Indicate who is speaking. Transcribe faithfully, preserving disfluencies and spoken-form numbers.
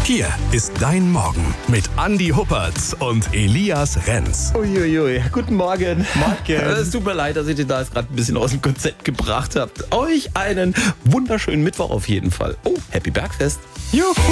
Speaker 1: Hier ist dein Morgen mit Andi Huppertz und Elias Renz.
Speaker 2: Uiuiui, guten Morgen.
Speaker 3: Morgen.
Speaker 2: Es tut mir leid, dass ich dir da jetzt gerade ein bisschen aus dem Konzept gebracht habe. Euch einen wunderschönen Mittwoch auf jeden Fall. Oh, Happy Bergfest.
Speaker 3: Juhu.